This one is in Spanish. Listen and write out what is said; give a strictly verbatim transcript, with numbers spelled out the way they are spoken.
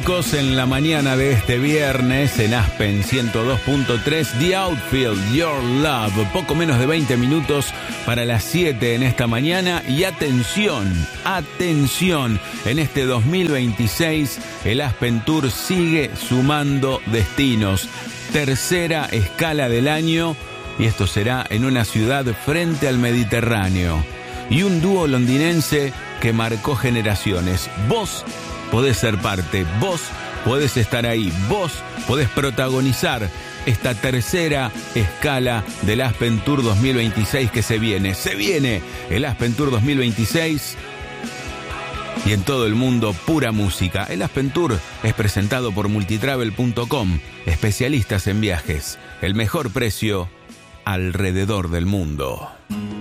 chicos, en la mañana de este viernes en Aspen ciento dos punto tres, The Outfield, Your Love. Poco menos de veinte minutos para las siete en esta mañana. Y atención, atención, en este dos mil veintiséis el Aspen Tour sigue sumando destinos. Tercera escala del año, y esto será en una ciudad frente al Mediterráneo. Y un dúo londinense que marcó generaciones. Vos podés ser parte, vos podés estar ahí, vos podés protagonizar esta tercera escala del Aspen Tour dos mil veintiséis que se viene. Se viene el Aspen Tour dos mil veintiséis y en todo el mundo pura música. El Aspen Tour es presentado por multitravel punto com, especialistas en viajes. El mejor precio alrededor del mundo.